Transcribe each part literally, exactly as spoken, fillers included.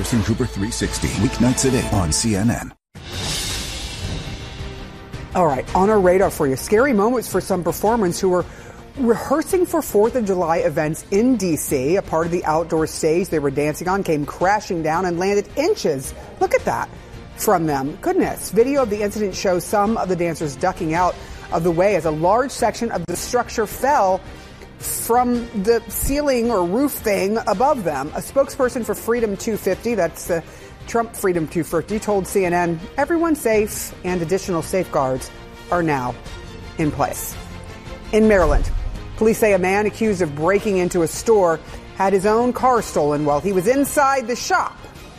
Anderson Cooper three sixty, weeknights at eight on C N N. All right, on our radar for you, scary moments for some performers who were rehearsing for fourth of July events in D C. A part of the outdoor stage they were dancing on came crashing down and landed inches. Look at that from them. Goodness. Video of the incident shows some of the dancers ducking out of the way as a large section of the structure fell from the ceiling or roof thing above them. A spokesperson for Freedom two fifty, that's the Trump Freedom two fifty, told C N N everyone's safe and additional safeguards are now in place. In Maryland, police say a man accused of breaking into a store had his own car stolen while he was inside the shop.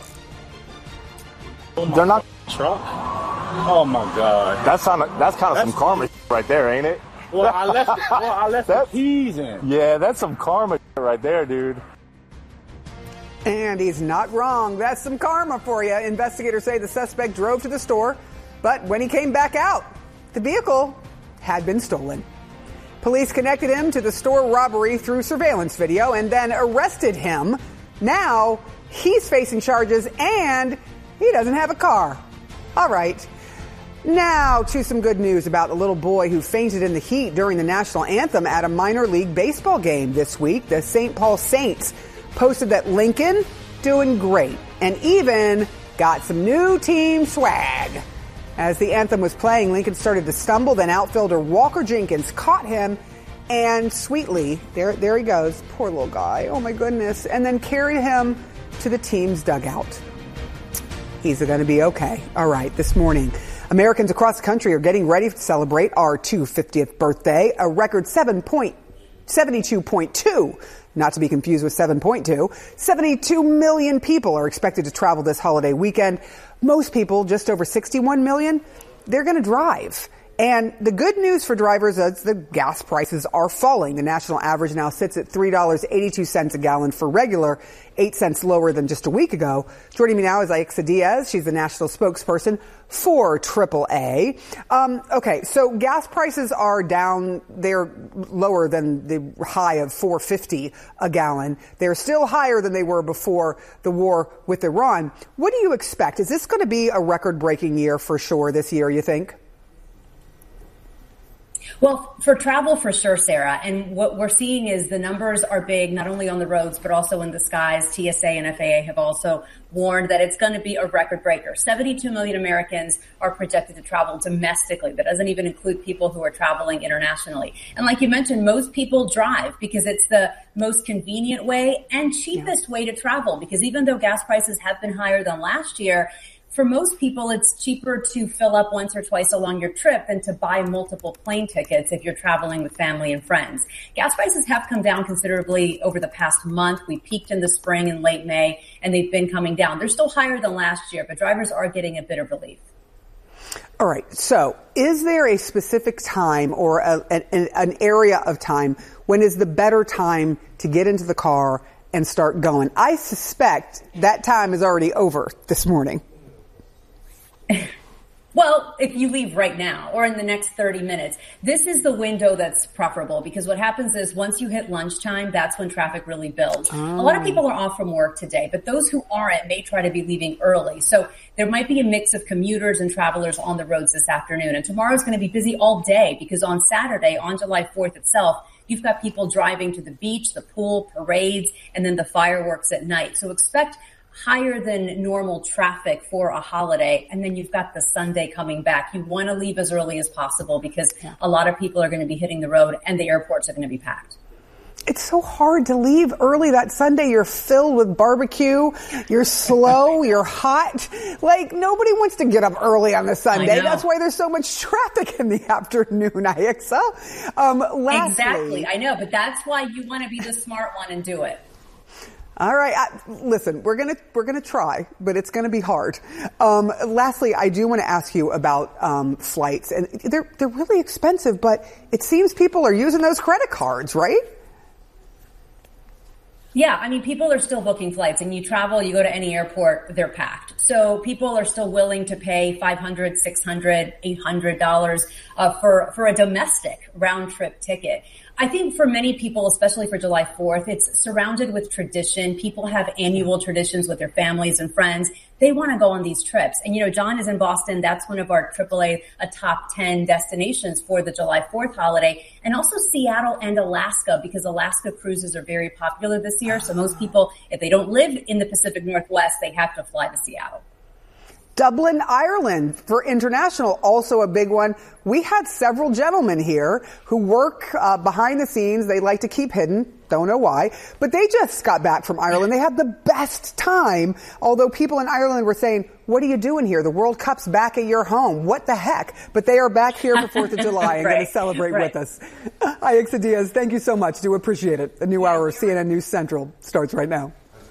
They're not truck. Oh my God. That's on a, that's kind of that's some karma right there, ain't it? Well, I left it, well, I left the keys in. Yeah, that's some karma right there, dude. And he's not wrong. That's some karma for you. Investigators say the suspect drove to the store, but when he came back out, the vehicle had been stolen. Police connected him to the store robbery through surveillance video and then arrested him. Now he's facing charges and he doesn't have a car. All right. Now to some good news about a little boy who fainted in the heat during the national anthem at a minor league baseball game this week. The Saint Paul Saints posted that Lincoln doing great and even got some new team swag. As the anthem was playing, Lincoln started to stumble, then outfielder Walker Jenkins caught him and sweetly, there, there he goes, poor little guy, oh my goodness, and then carried him to the team's dugout. He's going to be okay. All right, this morning, Americans across the country are getting ready to celebrate our two hundred fiftieth birthday, a record seven point seven two point two. Not to be confused with seven point two. seventy-two million people are expected to travel this holiday weekend. Most people, just over sixty-one million, they're going to drive. And the good news for drivers is the gas prices are falling. The national average now sits at three dollars and eighty-two cents a gallon for regular, eight cents lower than just a week ago. Joining me now is Aixa Diaz. She's the national spokesperson for triple A. Um, okay, so gas prices are down. They're lower than the high of four fifty a gallon. They're still higher than they were before the war with Iran. What do you expect? Is this going to be a record-breaking year for sure this year, you think? Well, for travel, for sure, Sarah. And what we're seeing is the numbers are big, not only on the roads, but also in the skies. T S A and F A A have also warned that it's going to be a record breaker. seventy-two million Americans are projected to travel domestically. That doesn't even include people who are traveling internationally. And like you mentioned, most people drive because it's the most convenient way and cheapest way to travel. Because even though gas prices have been higher than last year, for most people, it's cheaper to fill up once or twice along your trip than to buy multiple plane tickets if you're traveling with family and friends. Gas prices have come down considerably over the past month. We peaked in the spring and late May, and they've been coming down. They're still higher than last year, but drivers are getting a bit of relief. All right. So is there a specific time or a, an, an area of time when is the better time to get into the car and start going? I suspect that time is already over this morning. Well, if you leave right now or in the next thirty minutes, this is the window that's preferable because what happens is once you hit lunchtime, that's when traffic really builds. Oh. A lot of people are off from work today, but those who aren't may try to be leaving early. So there might be a mix of commuters and travelers on the roads this afternoon. And tomorrow's going to be busy all day because on Saturday, on July fourth itself, you've got people driving to the beach, the pool, parades, and then the fireworks at night. So expect higher than normal traffic for a holiday. And then you've got the Sunday coming back. You want to leave as early as possible because yeah. a lot of people are going to be hitting the road and the airports are going to be packed. It's so hard to leave early that Sunday. You're filled with barbecue. You're slow. You're hot. Like nobody wants to get up early on the Sunday. That's why there's so much traffic in the afternoon, Aixa. Um, lastly, exactly. I know, but that's why you want to be the smart one and do it. All right. I, listen, we're going to, we're going to try, but it's going to be hard. Um, lastly, I do want to ask you about, um, flights and they're, they're really expensive, but it seems people are using those credit cards, right? Yeah, I mean, people are still booking flights and you travel, you go to any airport, they're packed. So people are still willing to pay five hundred dollars, six hundred dollars, eight hundred dollars uh, for, for a domestic round trip ticket. I think for many people, especially for July fourth, it's surrounded with tradition. People have annual traditions with their families and friends. They want to go on these trips. And, you know, John is in Boston. That's one of our triple A, a top ten destinations for the July fourth holiday. And also Seattle and Alaska, because Alaska cruises are very popular this year. So most people, if they don't live in the Pacific Northwest, they have to fly to Seattle. Dublin, Ireland for international, also a big one. We had several gentlemen here who work uh, behind the scenes. They like to keep hidden. Don't know why. But they just got back from Ireland. They had the best time. Although people in Ireland were saying, what are you doing here? The World Cup's back at your home. What the heck? But they are back here for fourth of July and right. going to celebrate right. with us. Aixa Diaz, thank you so much. Do appreciate it. A new hour of C N N News Central starts right now.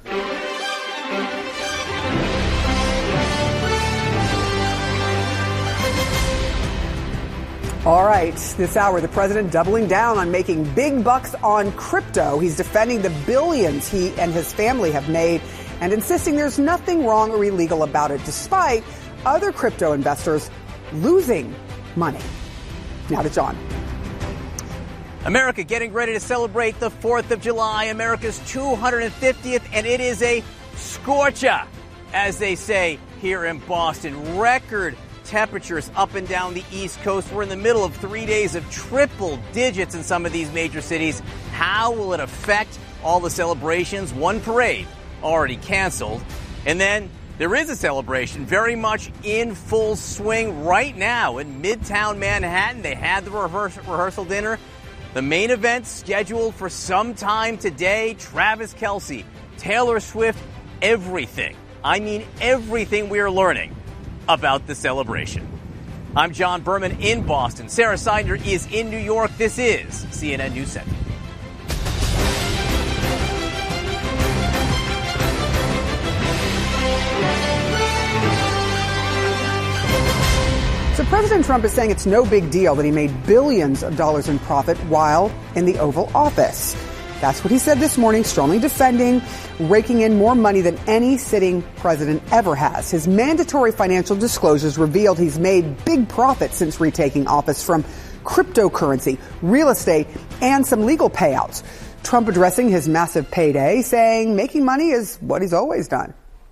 All right, this hour, the president doubling down on making big bucks on crypto. He's defending the billions he and his family have made and insisting there's nothing wrong or illegal about it, despite other crypto investors losing money. Now to John. America getting ready to celebrate the fourth of July, America's two hundred fiftieth, and it is a scorcher, as they say here in Boston. Record temperatures up and down the East Coast. We're in the middle of three days of triple digits in some of these major cities. How will it affect all the celebrations? One parade already canceled. And then there is a celebration very much in full swing right now in Midtown Manhattan. They had the rehearsal, rehearsal dinner. The main event scheduled for some time today. Travis Kelce, Taylor Swift, everything. I mean everything we are learning about the celebration. I'm John Berman in Boston. Sarah Seidner is in New York. This is C N N News Central. So President Trump is saying it's no big deal that he made billions of dollars in profit while in the Oval Office. That's what he said this morning, strongly defending raking in more money than any sitting president ever has. His mandatory financial disclosures revealed he's made big profits since retaking office from cryptocurrency, real estate, and some legal payouts. Trump addressing his massive payday, saying making money is what he's always done.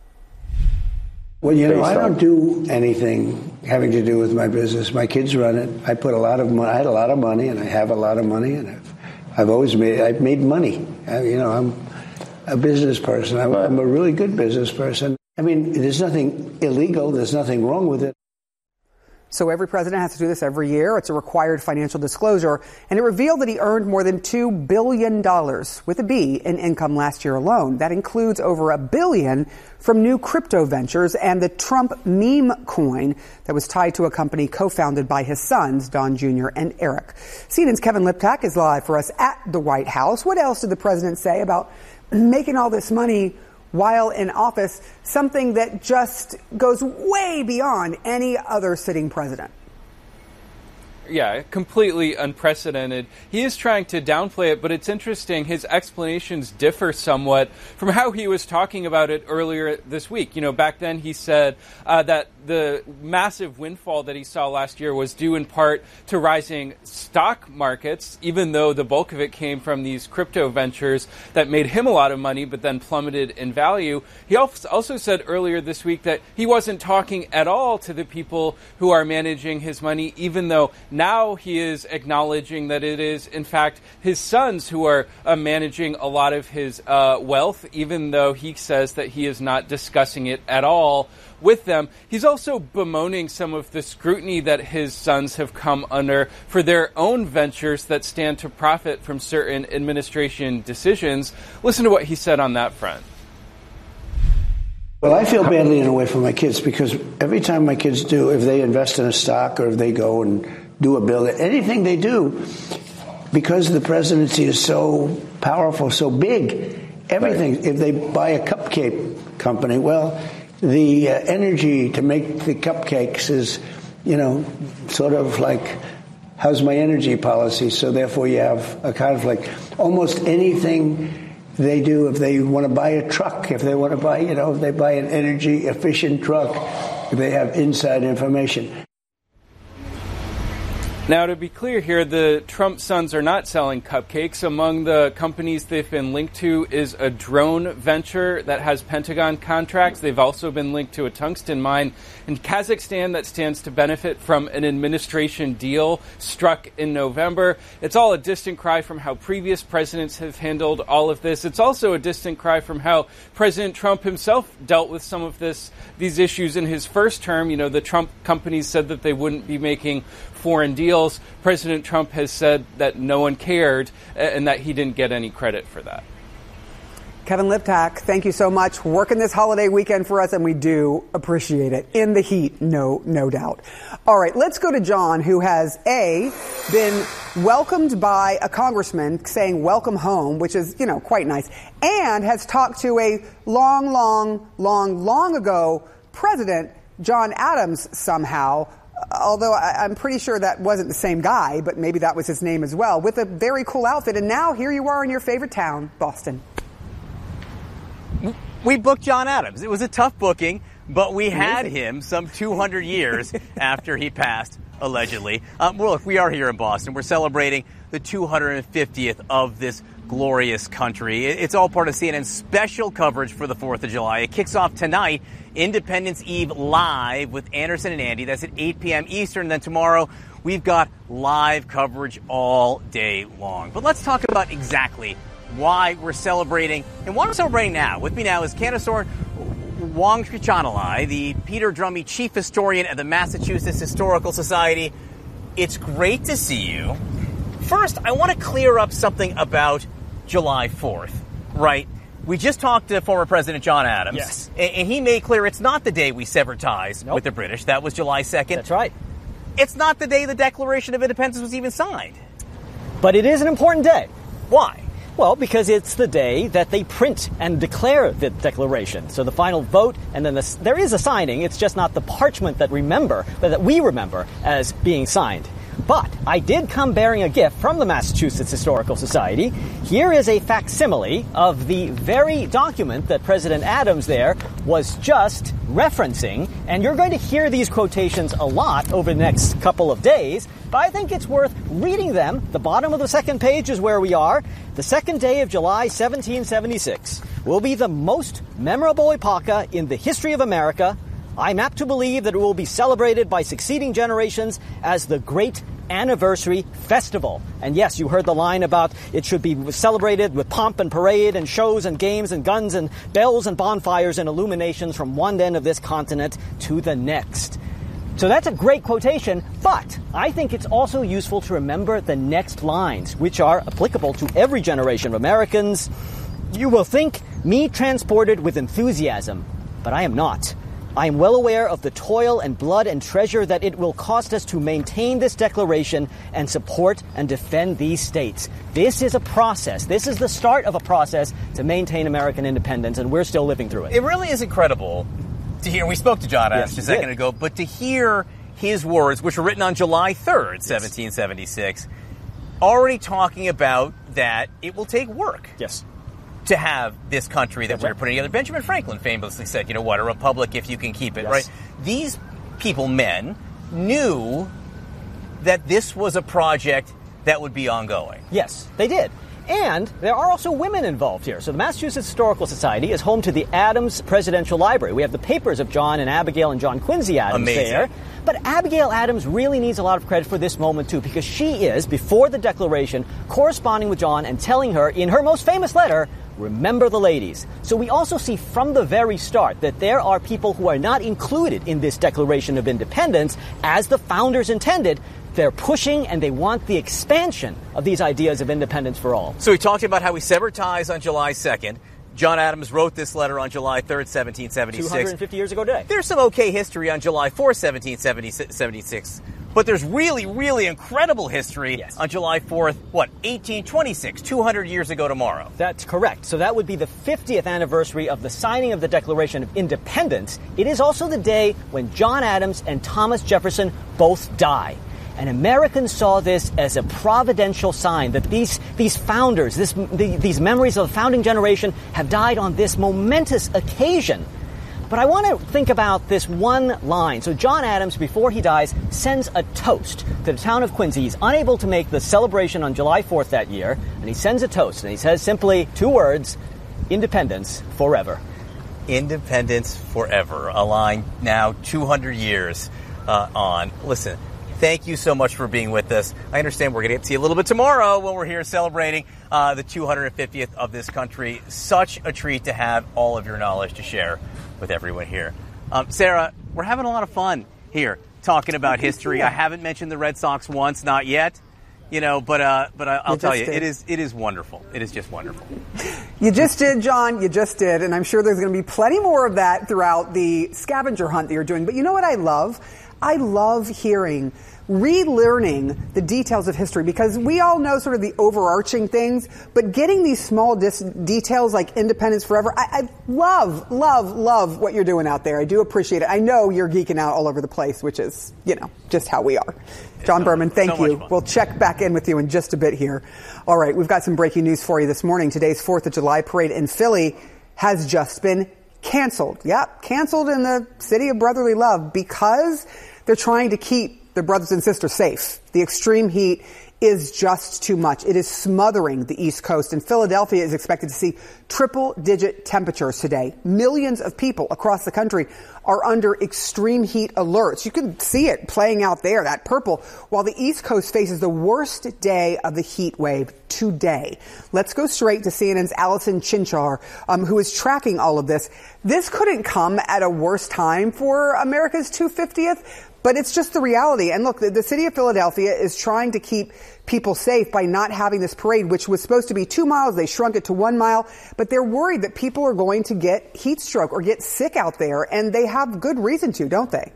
Well, you know, I don't do anything having to do with my business. My kids run it. I put a lot of money. I had a lot of money, and I have a lot of money, and I've, I've always made. I've made money. I, you know, I'm a business person. I'm, I'm a really good business person. I mean, there's nothing illegal. There's nothing wrong with it. So every president has to do this every year. It's a required financial disclosure. And it revealed that he earned more than two billion dollars with a B in income last year alone. That includes over a billion from new crypto ventures and the Trump meme coin that was tied to a company co-founded by his sons, Don Junior and Eric. C N N's Kevin Liptak is live for us at the White House. What else did the president say about making all this money while in office, something that just goes way beyond any other sitting president? Yeah, completely unprecedented. He is trying to downplay it, but it's interesting. His explanations differ somewhat from how he was talking about it earlier this week. You know, back then he said uh, that the massive windfall that he saw last year was due in part to rising stock markets, even though the bulk of it came from these crypto ventures that made him a lot of money but then plummeted in value. He also said earlier this week that he wasn't talking at all to the people who are managing his money, even though now he is acknowledging that it is, in fact, his sons who are uh, managing a lot of his uh, wealth, even though he says that he is not discussing it at all with them. He's also bemoaning some of the scrutiny that his sons have come under for their own ventures that stand to profit from certain administration decisions. Listen to what he said on that front. Well, I feel badly in a way for my kids because every time my kids do, if they invest in a stock or if they go and do a bill, anything they do, because the presidency is so powerful, so big, everything, right. If they buy a cupcake company, well, the uh, energy to make the cupcakes is, you know, sort of like, how's my energy policy? So therefore you have a conflict. Almost anything they do, if they want to buy a truck, if they want to buy, you know, if they buy an energy efficient truck, they have inside information. Now, to be clear here, the Trump sons are not selling cupcakes. Among the companies they've been linked to is a drone venture that has Pentagon contracts. They've also been linked to a tungsten mine in Kazakhstan that stands to benefit from an administration deal struck in November. It's all a distant cry from how previous presidents have handled all of this. It's also a distant cry from how President Trump himself dealt with some of this, these issues in his first term. You know, the Trump companies said that they wouldn't be making foreign deals. President Trump has said that no one cared and that he didn't get any credit for that. Kevin Liptak, thank you so much. Working this holiday weekend for us, and we do appreciate it. In the heat, no, no doubt. All right, let's go to John, who has, A, been welcomed by a congressman saying welcome home, which is, you know, quite nice, and has talked to a long, long, long, long ago president, John Adams, somehow, although I'm pretty sure that wasn't the same guy, but maybe that was his name as well, with a very cool outfit. And now here you are in your favorite town, Boston. We booked John Adams. It was a tough booking, but we had him some two hundred years after he passed, allegedly. Um, well, look, we are here in Boston. We're celebrating the two hundred fiftieth of this glorious country. It's all part of C N N's special coverage for the fourth of July. It kicks off tonight, Independence Eve live with Anderson and Andy. That's at eight p.m. Eastern. And then tomorrow, we've got live coverage all day long. But let's talk about exactly why we're celebrating and what we're celebrating now. With me now is Candace Wong-Chichanalai, the Peter Drummey Chief Historian at the Massachusetts Historical Society. It's great to see you. First, I want to clear up something about July fourth, right? We just talked to former President John Adams. Yes. And he made clear it's not the day we severed ties nope. with the British. That was July second. That's right. It's not the day the Declaration of Independence was even signed. But it is an important day. Why? Well, because it's the day that they print and declare the Declaration. So the final vote, and then the, there is a signing. It's just not the parchment that remember, but that we remember as being signed. But I did come bearing a gift from the Massachusetts Historical Society. Here is a facsimile of the very document that President Adams there was just referencing. And you're going to hear these quotations a lot over the next couple of days. But I think it's worth reading them. The bottom of the second page is where we are. The second day of July, seventeen seventy-six, will be the most memorable epocha in the history of America. I'm apt to believe that it will be celebrated by succeeding generations as the great anniversary festival. And yes, you heard the line about it should be celebrated with pomp and parade and shows and games and guns and bells and bonfires and illuminations from one end of this continent to the next. So that's a great quotation, but I think it's also useful to remember the next lines, which are applicable to every generation of Americans. You will think me transported with enthusiasm, but I am not. I am well aware of the toil and blood and treasure that it will cost us to maintain this declaration and support and defend these states. This is a process. This is the start of a process to maintain American independence, and we're still living through it. It really is incredible to hear. We spoke to John Adams yes, just a second did. ago, but to hear his words, which were written on July third, yes. seventeen seventy-six, already talking about that it will take work. Yes. To have this country that That's we're right. putting together. Benjamin Franklin famously said, you know what, a republic if you can keep it, yes. right? These people, men, knew that this was a project that would be ongoing. Yes, they did. And there are also women involved here. So the Massachusetts Historical Society is home to the Adams Presidential Library. We have the papers of John and Abigail and John Quincy Adams Amazing. there. But Abigail Adams really needs a lot of credit for this moment, too, because she is, before the Declaration, corresponding with John and telling her, in her most famous letter, remember the ladies. So we also see from the very start that there are people who are not included in this Declaration of Independence as the founders intended. They're pushing and they want the expansion of these ideas of independence for all. So we talked about how we severed ties on July second. John Adams wrote this letter on July third, seventeen seventy-six. two hundred fifty years ago today. There's some okay history on July fourth, seventeen seventy-six. But there's really, really incredible history yes. on July fourth, what, eighteen twenty-six, two hundred years ago tomorrow. That's correct. So that would be the fiftieth anniversary of the signing of the Declaration of Independence. It is also the day when John Adams and Thomas Jefferson both die. And Americans saw this as a providential sign that these these founders, this, the, these memories of the founding generation have died on this momentous occasion. But I want to think about this one line. So John Adams, before he dies, sends a toast to the town of Quincy. He's unable to make the celebration on July fourth that year, and he sends a toast, and he says simply two words, independence forever. Independence forever, a line now two hundred years uh, on. Listen, thank you so much for being with us. I understand we're going to get to see you a little bit tomorrow when we're here celebrating uh, the two hundred fiftieth of this country. Such a treat to have all of your knowledge to share with everyone here. Um, Sarah, we're having a lot of fun here talking about history. I haven't mentioned the Red Sox once, not yet. You know, but uh, but I, I'll you tell you, did. it is it is wonderful. It is just wonderful. You just did, John. You just did. And I'm sure there's going to be plenty more of that throughout the scavenger hunt that you're doing. But you know what I love? I love hearing, relearning the details of history, because we all know sort of the overarching things, but getting these small dis- details like independence forever, I, I love, love, love what you're doing out there. I do appreciate it. I know you're geeking out all over the place, which is, you know, just how we are. John so, Berman, thank so you. We'll check back in with you in just a bit here. All right, we've got some breaking news for you this morning. Today's fourth of July parade in Philly has just been canceled. Yep, canceled in the city of brotherly love because they're trying to keep their brothers and sisters safe. The extreme heat is just too much. It is smothering the East Coast, and Philadelphia is expected to see triple-digit temperatures today. Millions of people across the country are under extreme heat alerts. You can see it playing out there, that purple, while the East Coast faces the worst day of the heat wave today. Let's go straight to C N N's Allison Chinchar, um, who is tracking all of this. This couldn't come at a worse time for America's two hundred fiftieth, but it's just the reality. And look, the, the city of Philadelphia is trying to keep people safe by not having this parade, which was supposed to be two miles. They shrunk it to one mile, but they're worried that people are going to get heat stroke or get sick out there, and they have good reason to, don't they?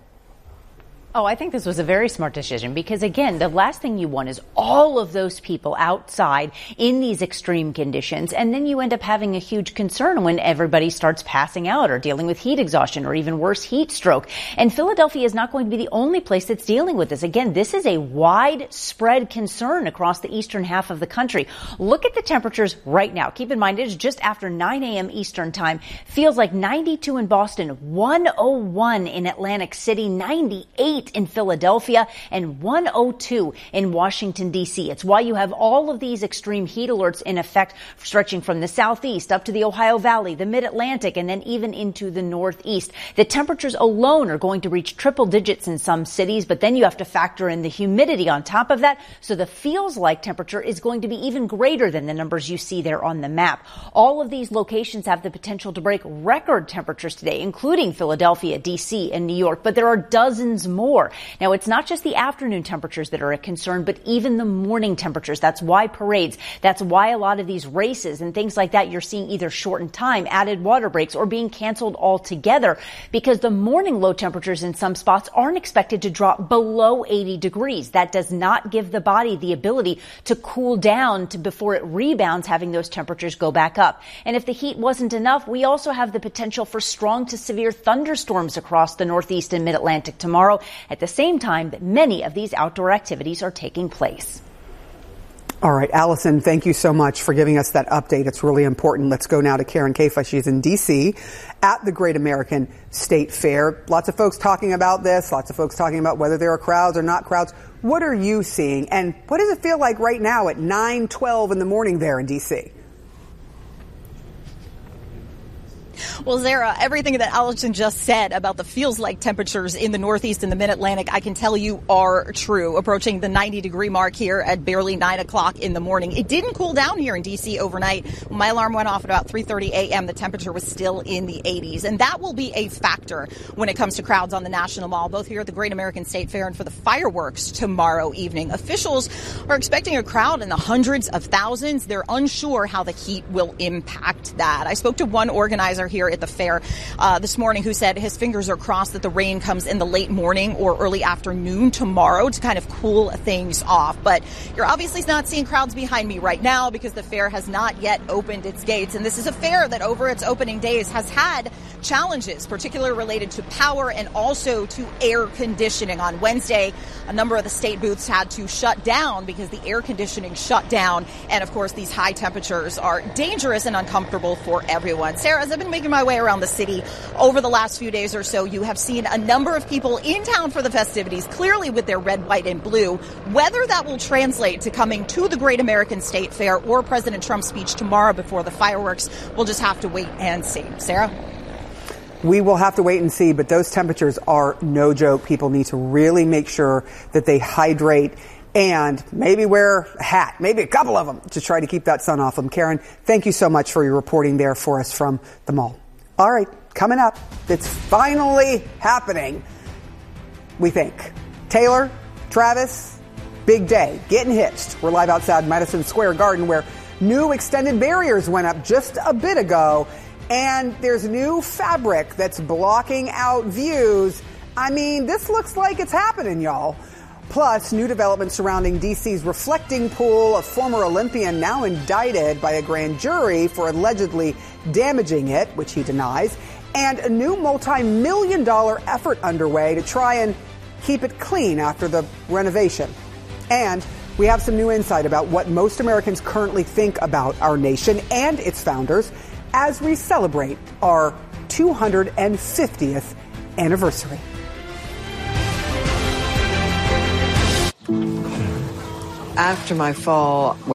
Oh, I think this was a very smart decision because, again, the last thing you want is all of those people outside in these extreme conditions. And then you end up having a huge concern when everybody starts passing out or dealing with heat exhaustion or even worse, heat stroke. And Philadelphia is not going to be the only place that's dealing with this. Again, this is a widespread concern across the eastern half of the country. Look at the temperatures right now. Keep in mind, it is just after nine a.m. Eastern time. Feels like ninety-two in Boston, one oh one in Atlantic City, ninety-eight in Philadelphia, and one oh two in Washington, D C. It's why you have all of these extreme heat alerts in effect, stretching from the southeast up to the Ohio Valley, the mid-Atlantic, and then even into the northeast. The temperatures alone are going to reach triple digits in some cities, but then you have to factor in the humidity on top of that, so the feels-like temperature is going to be even greater than the numbers you see there on the map. All of these locations have the potential to break record temperatures today, including Philadelphia, D C, and New York, but there are dozens more. Now, it's not just the afternoon temperatures that are a concern, but even the morning temperatures. That's why parades, that's why a lot of these races and things like that, you're seeing either shortened time, added water breaks, or being canceled altogether, because the morning low temperatures in some spots aren't expected to drop below eighty degrees. That does not give the body the ability to cool down to before it rebounds, having those temperatures go back up. And if the heat wasn't enough, we also have the potential for strong to severe thunderstorms across the Northeast and Mid-Atlantic tomorrow, at the same time that many of these outdoor activities are taking place. All right, Allison, thank you so much for giving us that update. It's really important. Let's go now to Karen Caifa. She's in D C at the Great American State Fair. Lots of folks talking about this, lots of folks talking about whether there are crowds or not crowds. What are you seeing? And what does it feel like right now at nine twelve in the morning there in D C? Well, Zara, everything that Allison just said about the feels-like temperatures in the Northeast and the Mid-Atlantic, I can tell you are true. Approaching the ninety-degree mark here at barely nine o'clock in the morning. It didn't cool down here in D C overnight. When my alarm went off at about three thirty a.m., the temperature was still in the eighties. And that will be a factor when it comes to crowds on the National Mall, both here at the Great American State Fair and for the fireworks tomorrow evening. Officials are expecting a crowd in the hundreds of thousands. They're unsure how the heat will impact that. I spoke to one organizer here at the fair uh, this morning who said his fingers are crossed that the rain comes in the late morning or early afternoon tomorrow to kind of cool things off. But you're obviously not seeing crowds behind me right now because the fair has not yet opened its gates. And this is a fair that over its opening days has had challenges, particularly related to power and also to air conditioning. On Wednesday, a number of the state booths had to shut down because the air conditioning shut down. And of course, these high temperatures are dangerous and uncomfortable for everyone. Sarah, as I've been making my my way around the city over the last few days or so, you have seen a number of people in town for the festivities, clearly with their red, white, and blue. Whether that will translate to coming to the Great American State Fair or President Trump's speech tomorrow before the fireworks, we'll just have to wait and see. Sarah? We will have to wait and see, but those temperatures are no joke. People need to really make sure that they hydrate and maybe wear a hat, maybe a couple of them, to try to keep that sun off them. Karen, thank you so much for your reporting there for us from the mall. All right, coming up, it's finally happening, we think. Taylor, Travis, big day, getting hitched. We're live outside Madison Square Garden, where new extended barriers went up just a bit ago, and there's new fabric that's blocking out views. I mean, this looks like it's happening, y'all. Plus, new developments surrounding D C's reflecting pool, a former Olympian now indicted by a grand jury for allegedly damaging it, which he denies, and a new multi-million dollar effort underway to try and keep it clean after the renovation. And we have some new insight about what most Americans currently think about our nation and its founders as we celebrate our two hundred fiftieth anniversary. After my fall,